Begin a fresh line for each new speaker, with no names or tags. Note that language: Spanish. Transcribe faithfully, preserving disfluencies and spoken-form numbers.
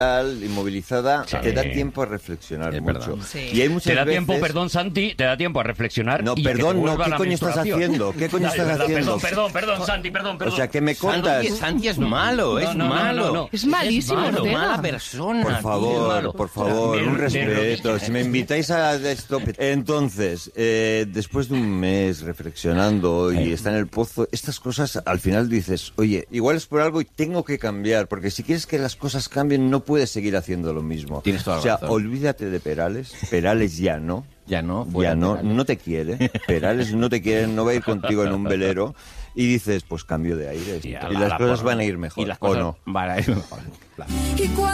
inmovilizada,
Sí.
te da tiempo a reflexionar
Es
mucho.
Sí.
Y hay muchas
te da
veces...
tiempo, perdón, Santi, te da tiempo a reflexionar.
No,
y
perdón,
que te
no,
vuelva
¿qué
la
coño estás
menstruación.
haciendo? ¿Qué coño
Ay,
estás
verdad,
haciendo?
Perdón, perdón, perdón, Santi, perdón, perdón.
O sea, que me contas...
Santi, Santi es malo,
No,
es
no, no,
malo.
no, no.
Es malísimo,
Es malo,
Ortega.
mala persona.
Por
tío,
favor,
malo.
por favor,
De-
un
de-
respeto.
de-
Si me invitáis a esto... Entonces, eh, después de un mes reflexionando y está en el pozo, estas cosas al final dices, oye, igual es por algo y tengo que cambiar, porque si quieres que las cosas cambien no puedes seguir haciendo lo mismo.
Tienes toda la
O sea,
razón.
olvídate de Perales. Perales ya no.
Ya no,
Ya
fuera
no,
Perales.
no te quiere. Perales no te quiere, no va a ir contigo en un velero. Y dices, pues cambio de aire.
Y
Y,
a la-
las
la
cosas
porra.
van a ir mejor,
Y las
¿o
cosas
no?
van a ir mejor. Claro.